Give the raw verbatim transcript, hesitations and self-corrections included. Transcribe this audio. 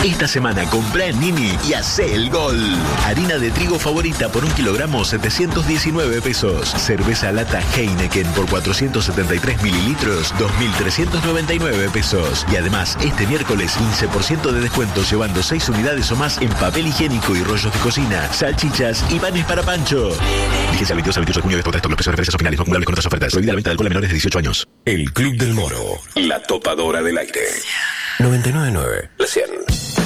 Esta semana comprá en Nini y hacé el gol. Harina de trigo favorita por un kilogramo, setecientos diecinueve pesos. Cerveza lata Heineken por cuatrocientos setenta y tres mililitros, dos mil trescientos noventa y nueve pesos. Y además, este miércoles quince por ciento de descuento llevando seis unidades o más en papel higiénico y rollos de cocina, salchichas y panes para Pancho. Vigencia veintidós al veintiocho de junio de estos los precios de referencias finales no acumulables con otras ofertas. Prohibida la venta de alcohol a menores de dieciocho años. El Club del Moro. La topadora del aire. noventa y nueve punto nueve. La cien.